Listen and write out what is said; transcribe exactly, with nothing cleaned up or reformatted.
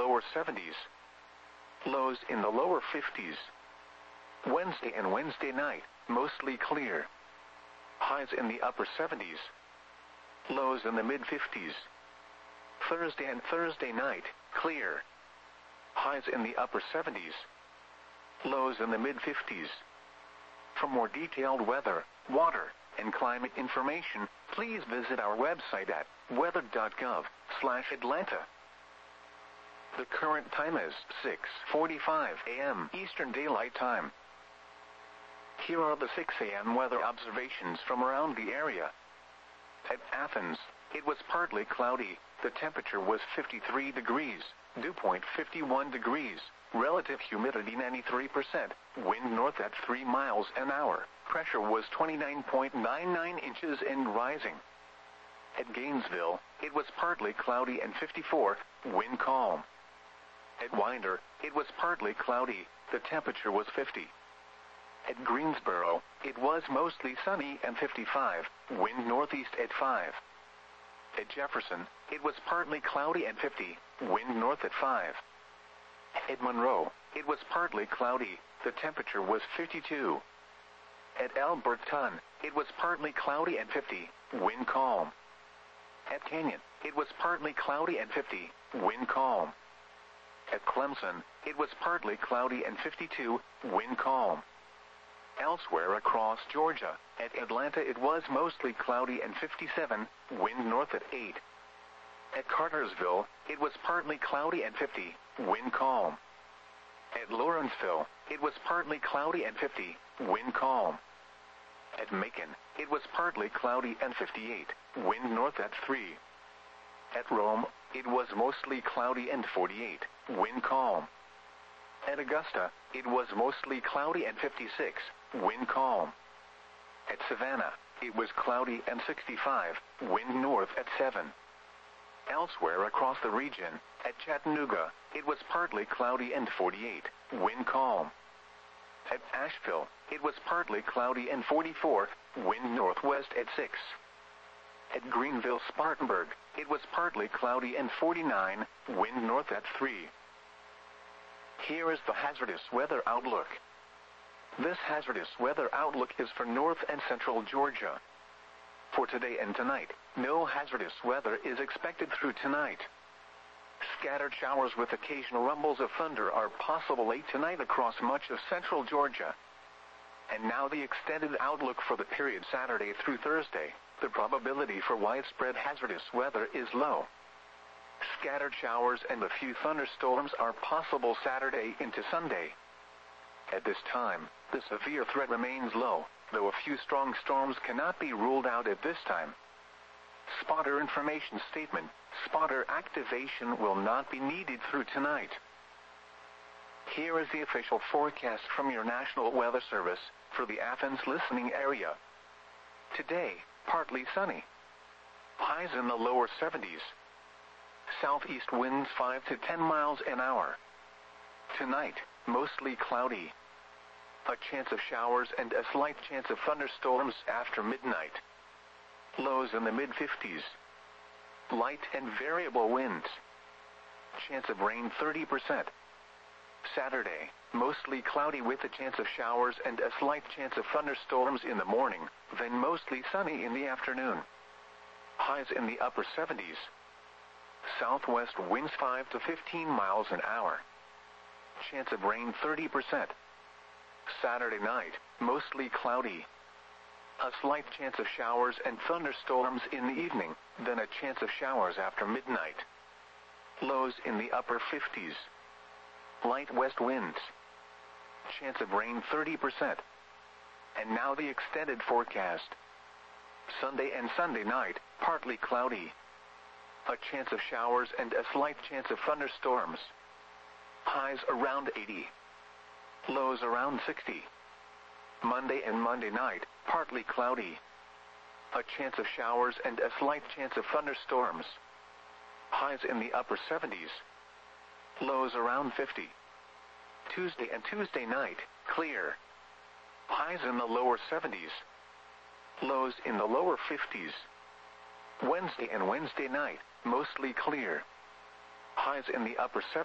lower seventies. Lows in the lower fifties. Wednesday and Wednesday night, mostly clear. Highs in the upper seventies. Lows in the mid-fifties. Thursday and Thursday night, clear. Highs in the upper seventies. Lows in the mid-fifties. For more detailed weather, water, and climate information, please visit our website at weather dot gov slash Atlanta. The current time is six forty-five a m Eastern Daylight Time. Here are the six a m weather observations from around the area. At Athens, it was partly cloudy. The temperature was fifty-three degrees, dew point fifty-one degrees, relative humidity ninety-three percent, wind north at three miles an hour, pressure was twenty-nine point nine nine inches and rising. At Gainesville, it was partly cloudy and fifty-four, wind calm. At Winder, it was partly cloudy, the temperature was fifty. At Greensboro, it was mostly sunny and fifty-five, wind northeast at five. At Jefferson, it was partly cloudy and fifty, wind north at five. At Monroe, it was partly cloudy, the temperature was fifty-two. At Alberton, it was partly cloudy and fifty, wind calm. At Canyon, it was partly cloudy and fifty, wind calm. At Clemson, it was partly cloudy and fifty-two, wind calm. Elsewhere across Georgia, at Atlanta it was mostly cloudy and fifty-seven, wind north at eight. At Cartersville, it was partly cloudy and fifty, wind calm. At Lawrenceville, it was partly cloudy and fifty, wind calm. At Macon, it was partly cloudy and fifty-eight, wind north at three. At Rome, it was mostly cloudy and forty-eight, wind calm. At Augusta, it was mostly cloudy and fifty-six, wind calm. At Savannah, it was cloudy and sixty-five, wind north at seven. Elsewhere across the region, at Chattanooga, it was partly cloudy and forty-eight, wind calm. At Asheville, it was partly cloudy and forty-four, wind northwest at six. At Greenville-Spartanburg, it was partly cloudy and forty-nine, wind north at three. Here is the hazardous weather outlook. This hazardous weather outlook is for north and central Georgia. For today and tonight, no hazardous weather is expected through tonight. Scattered showers with occasional rumbles of thunder are possible late tonight across much of central Georgia. And now the extended outlook for the period Saturday through Thursday. The probability for widespread hazardous weather is low. Scattered showers and a few thunderstorms are possible Saturday into Sunday. At this time, the severe threat remains low, though a few strong storms cannot be ruled out at this time. Spotter information statement: spotter activation will not be needed through tonight. Here is the official forecast from your National Weather Service for the Athens listening area. Today, partly sunny. Highs in the lower seventies. Southeast winds five to ten miles an hour. Tonight, mostly cloudy. A chance of showers and a slight chance of thunderstorms after midnight. Lows in the mid-fifties. Light and variable winds. Chance of rain thirty percent. Saturday, mostly cloudy with a chance of showers and a slight chance of thunderstorms in the morning, then mostly sunny in the afternoon. Highs in the upper seventies. Southwest winds five to fifteen miles an hour. Chance of rain thirty percent. Saturday night, mostly cloudy. A slight chance of showers and thunderstorms in the evening, then a chance of showers after midnight. Lows in the upper fifties. Light west winds. Chance of rain thirty percent. And now the extended forecast. Sunday and Sunday night, partly cloudy. A chance of showers and a slight chance of thunderstorms. Highs around eighty. Lows around sixty. Monday and Monday night, partly cloudy. A chance of showers and a slight chance of thunderstorms. Highs in the upper seventies. Lows around fifty. Tuesday and Tuesday night, clear. Highs in the lower seventies. Lows in the lower fifties. Wednesday and Wednesday night, mostly clear. Highs in the upper seventies.